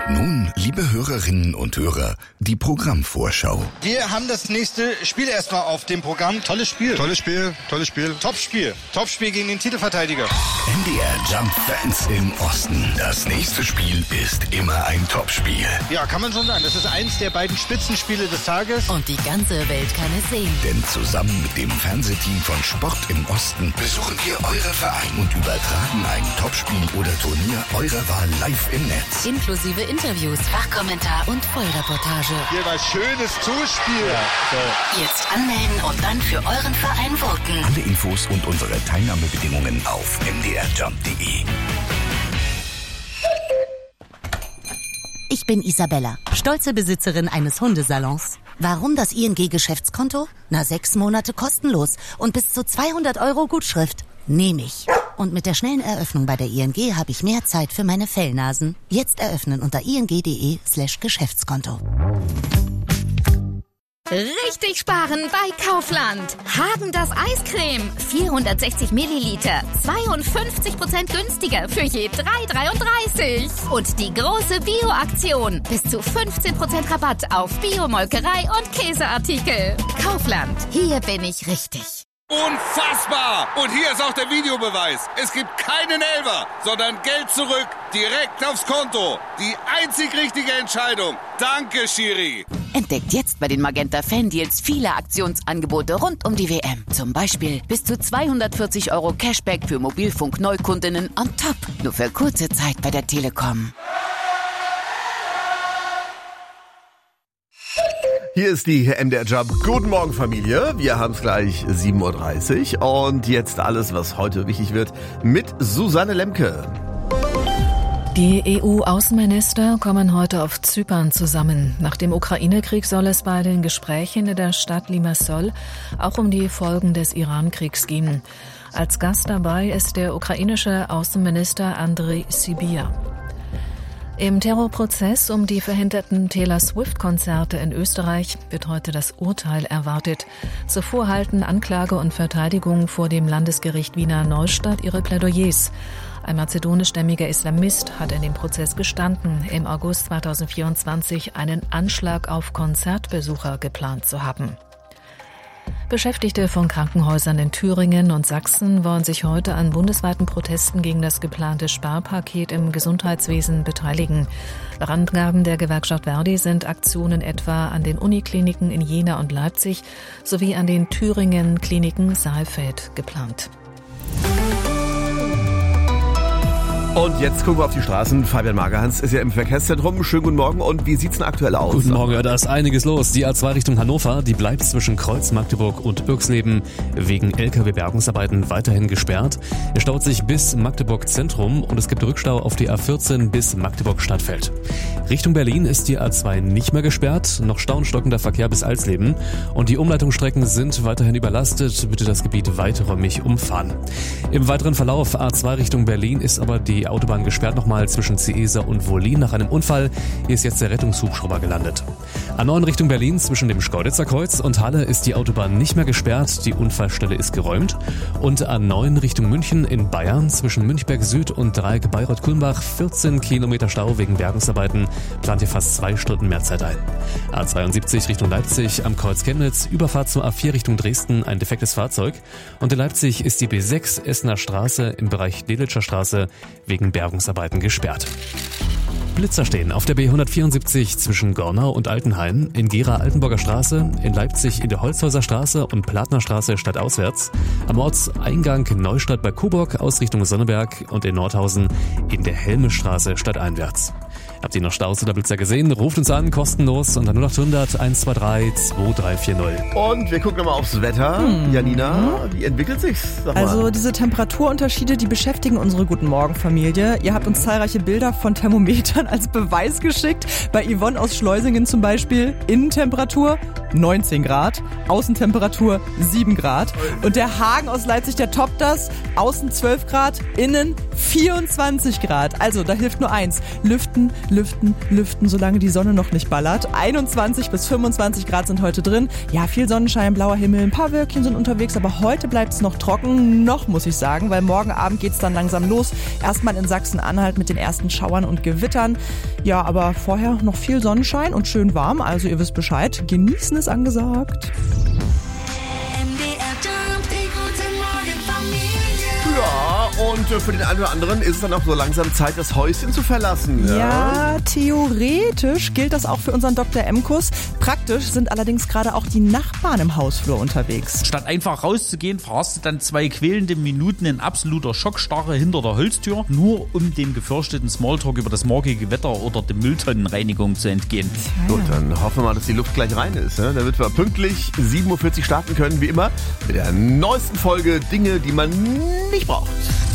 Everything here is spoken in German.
Und nun, liebe Hörerinnen und Hörer, die Programmvorschau. Wir haben das nächste Spiel erstmal auf dem Programm. Tolles Spiel. Tolles Spiel. Topspiel. Topspiel gegen den Titelverteidiger. MDR Jump Fans im Osten. Das nächste Spiel ist immer ein Topspiel. Ja, kann man schon sagen. Das ist eins der beiden Spitzenspiele des Tages. Und die ganze Welt kann es sehen. Denn zusammen mit dem Fernsehteam von Sport im Osten besuchen wir eure Vereine und übertragen ein Topspiel oder Turnier eurer Wahl live im Netz. Inklusive Interviews, Fachkommentar und Vollreportage. Hier war schönes Zuspiel. Ja, so. Jetzt anmelden und dann für euren Verein voten. Alle Infos und unsere Teilnahmebedingungen auf mdrjump.de. Ich bin Isabella, stolze Besitzerin eines Hundesalons. Warum das ING-Geschäftskonto? 6 Monate kostenlos und bis zu 200 € Gutschrift. Nehme ich. Und mit der schnellen Eröffnung bei der ING habe ich mehr Zeit für meine Fellnasen. Jetzt eröffnen unter ing.de/Geschäftskonto. Richtig sparen bei Kaufland. Hagen-Dazs Eiscreme. 460 Milliliter. 52% günstiger für je 3,33. Und die große Bio-Aktion. Bis zu 15% Rabatt auf Bio-Molkerei und Käseartikel. Kaufland. Hier bin ich richtig. Unfassbar! Und hier ist auch der Videobeweis. Es gibt keinen Elfer, sondern Geld zurück, direkt aufs Konto. Die einzig richtige Entscheidung. Danke, Schiri. Entdeckt jetzt bei den Magenta Fan-Deals viele Aktionsangebote rund um die WM. Zum Beispiel bis zu 240 € Cashback für Mobilfunk-Neukundinnen on top. Nur für kurze Zeit bei der Telekom. Hier ist die MDR Jump. Guten Morgen, Familie. Wir haben es gleich 7:30 Uhr. Und jetzt alles, was heute wichtig wird, mit Susanne Lemke. Die EU-Außenminister kommen heute auf Zypern zusammen. Nach dem Ukraine-Krieg soll es bei den Gesprächen in der Stadt Limassol auch um die Folgen des Iran-Kriegs gehen. Als Gast dabei ist der ukrainische Außenminister Andriy Sybiha. Im Terrorprozess um die verhinderten Taylor Swift-Konzerte in Österreich wird heute das Urteil erwartet. Zuvor halten Anklage und Verteidigung vor dem Landesgericht Wiener Neustadt ihre Plädoyers. Ein mazedonischstämmiger Islamist hat in dem Prozess gestanden, im August 2024 einen Anschlag auf Konzertbesucher geplant zu haben. Beschäftigte von Krankenhäusern in Thüringen und Sachsen wollen sich heute an bundesweiten Protesten gegen das geplante Sparpaket im Gesundheitswesen beteiligen. Nach Angaben der Gewerkschaft Verdi sind Aktionen etwa an den Unikliniken in Jena und Leipzig sowie an den Thüringen-Kliniken Saalfeld geplant. Und jetzt gucken wir auf die Straßen. Fabian Magerhans ist ja im Verkehrszentrum. Schönen guten Morgen. Und wie sieht's denn aktuell aus? Guten Morgen, da ist einiges los. Die A2 Richtung Hannover, die bleibt zwischen Kreuz Magdeburg und Irxleben wegen LKW-Bergungsarbeiten weiterhin gesperrt. Es staut sich bis Magdeburg Zentrum und es gibt Rückstau auf die A14 bis Magdeburg Stadtfeld. Richtung Berlin ist die A2 nicht mehr gesperrt, noch stauenstockender Verkehr bis Alsleben. Und die Umleitungsstrecken sind weiterhin überlastet. Bitte das Gebiet weiträumig umfahren. Im weiteren Verlauf A2 Richtung Berlin ist aber die Autobahn gesperrt nochmal zwischen Ciesa und Wollin nach einem Unfall. Hier ist jetzt der Rettungshubschrauber gelandet. A9 Richtung Berlin zwischen dem Schkeuditzer Kreuz und Halle ist die Autobahn nicht mehr gesperrt. Die Unfallstelle ist geräumt. Und A9 Richtung München in Bayern zwischen Münchberg Süd und Dreieck Bayreuth-Kulmbach 14 Kilometer Stau wegen Bergungsarbeiten. Plant ihr fast 2 Stunden mehr Zeit ein. A72 Richtung Leipzig am Kreuz Chemnitz, Überfahrt zur A4 Richtung Dresden, ein defektes Fahrzeug. Und in Leipzig ist die B6 Essener Straße im Bereich Delitscher Straße wegen Bergungsarbeiten gesperrt. Blitzer stehen auf der B174 zwischen Gornau und Altenhain, in Gera Altenburger Straße, in Leipzig in der Holzhäuser Straße und Platner Straße stadtauswärts, am Ortseingang Neustadt bei Coburg aus Richtung Sonneberg und in Nordhausen in der Helmestraße stadteinwärts. Habt ihr noch Staus oder Blitzer gesehen? Ruft uns an, kostenlos unter 0800 123 2340. Und wir gucken nochmal aufs Wetter. Janina, wie entwickelt sich's? Also diese Temperaturunterschiede, die beschäftigen unsere Guten Morgen Familie. Ihr habt uns zahlreiche Bilder von Thermometern als Beweis geschickt. Bei Yvonne aus Schleusingen zum Beispiel Innentemperatur 19 Grad, Außentemperatur 7 Grad. Und der Hagen aus Leipzig, der toppt das. Außen 12 Grad, innen 24 Grad. Also da hilft nur eins, lüften, lüften, solange die Sonne noch nicht ballert. 21 bis 25 Grad sind heute drin. Ja, viel Sonnenschein, blauer Himmel, ein paar Wölkchen sind unterwegs, aber heute bleibt es noch trocken. Noch, muss ich sagen, weil morgen Abend geht es dann langsam los. Erstmal in Sachsen-Anhalt mit den ersten Schauern und Gewittern. Ja, aber vorher noch viel Sonnenschein und schön warm. Also ihr wisst Bescheid. Genießen ist angesagt. Ja, und für den einen oder anderen ist es dann auch so langsam Zeit, das Häuschen zu verlassen. Ja, theoretisch gilt das auch für unseren Dr. M-Kurs. Praktisch sind allerdings gerade auch die Nachbarn im Hausflur unterwegs. Statt einfach rauszugehen, verharrst du dann 2 quälende Minuten in absoluter Schockstarre hinter der Holztür, nur um dem gefürchteten Smalltalk über das morgige Wetter oder die Mülltonnenreinigung zu entgehen. Gut, dann hoffen wir mal, dass die Luft gleich rein ist. Ne? Damit wir pünktlich 7:40 Uhr starten können, wie immer, mit der neuesten Folge Dinge, die man nicht braucht.